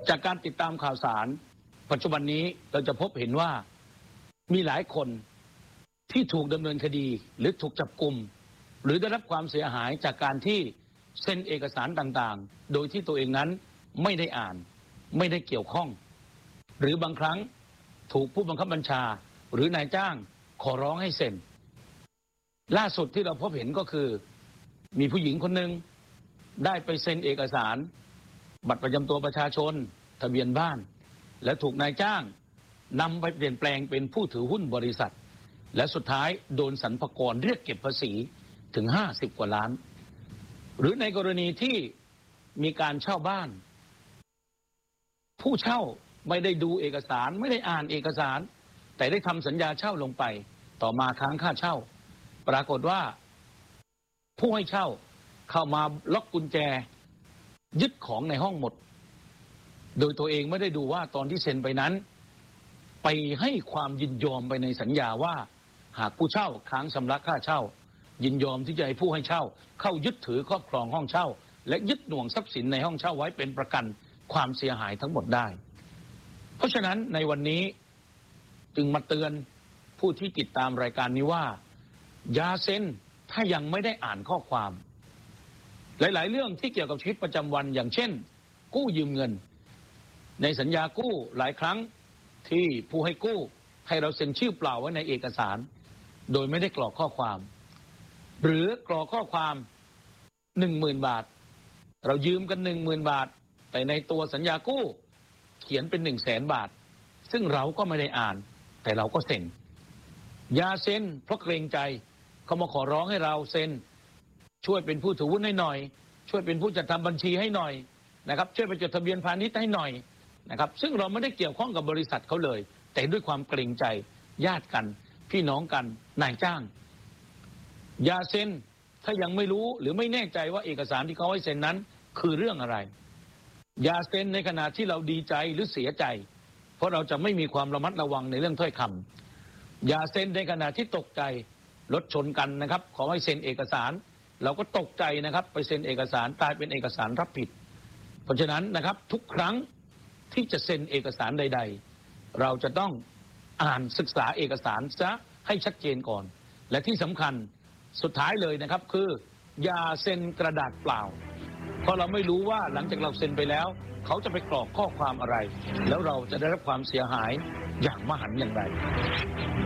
จากการติดตามข่าวสารปัจจุบันนี้เราจะพบเห็นว่ามีหลายคนที่ถูกดำเนินคดีหรือถูกจับกุมหรือได้รับความเสียหายจากการที่เซ็นเอกสารต่างๆโดยที่ตัวเองนั้นไม่ได้อ่านไม่ได้เกี่ยวข้องหรือบางครั้งถูกผู้บังคับบัญชาหรือนายจ้างขอร้องให้เซ็นล่าสุดที่เราพบเห็นก็คือมีผู้หญิงคนหนึ่งได้ไปเซ็นเอกสารบัตรประจำตัวประชาชนทะเบียนบ้านและถูกนายจ้างนำไปเปลี่ยนแปลงเป็นผู้ถือหุ้นบริษัทและสุดท้ายโดนสรรพากรเรียกเก็บภาษีถึง50 กว่าล้านหรือในกรณีที่มีการเช่าบ้านผู้เช่าไม่ได้ดูเอกสารไม่ได้อ่านเอกสารแต่ได้ทำสัญญาเช่าลงไปต่อมาค้างค่าเช่าปรากฏว่าผู้ให้เช่าเข้ามาล็อกกุญแจยึดของในห้องหมดโดยตัวเองไม่ได้ดูว่าตอนที่เซ็นไปนั้นไปให้ความยินยอมไปในสัญญาว่าหากผู้เช่าค้างชำระค่าเช่ายินยอมที่จะให้ผู้ให้เช่าเข้ายึดถือครอบครองห้องเช่าและยึดหน่วงทรัพย์สินในห้องเช่าไว้เป็นประกันความเสียหายทั้งหมดได้เพราะฉะนั้นในวันนี้จึงมาเตือนผู้ที่ติดตามรายการนี้ว่าอย่าเซ็นถ้ายังไม่ได้อ่านข้อความหลายๆเรื่องที่เกี่ยวกับชีวิตประจำวันอย่างเช่นกู้ยืมเงินในสัญญากู้หลายครั้งที่ผู้ให้กู้ให้เราเซ็นชื่อเปล่าไว้ในเอกสารโดยไม่ได้กรอกข้อความหรือกรอกข้อความ 10,000 บาทเรายืมกัน 10,000 บาทแต่ในตัวสัญญากู้เขียนเป็น 100,000 บาทซึ่งเราก็ไม่ได้อ่านแต่เราก็เซ็นอย่าเซ็นเพราะเกรงใจเขามาขอร้องให้เราเซ็นช่วยเป็นผู้ถือหุ้นให้หน่อยช่วยเป็นผู้จัดทำบัญชีให้หน่อยนะครับช่วยไปจดทะเบียนพาณิชย์ให้หน่อยนะครับซึ่งเราไม่ได้เกี่ยวข้องกับบริษัทเขาเลยแต่ด้วยความเกรงใจญาติกันพี่น้องกันนายจ้างอย่าเซ็นถ้ายังไม่รู้หรือไม่แน่ใจว่าเอกสารที่เขาให้เซ็นนั้นคือเรื่องอะไรอย่าเซ็นในขณะที่เราดีใจหรือเสียใจเพราะเราจะไม่มีความระมัดระวังในเรื่องถ้อยคำอย่าเซ็นในขณะที่ตกใจรถชนกันนะครับขอให้เซ็นเอกสารเราก็ตกใจนะครับไปเซ็นเอกสารกลายเป็นเอกสารรับผิดเพราะฉะนั้นนะครับทุกครั้งที่จะเซ็นเอกสารใดๆเราจะต้องอ่านศึกษาเอกสารซะให้ชัดเจนก่อนและที่สำคัญสุดท้ายเลยนะครับคืออย่าเซ็นกระดาษเปล่าเพราะเราไม่รู้ว่าหลังจากเราเซ็นไปแล้วเขาจะไปกรอกข้อความอะไรแล้วเราจะได้รับความเสียหายอย่างมหันต์อย่างไร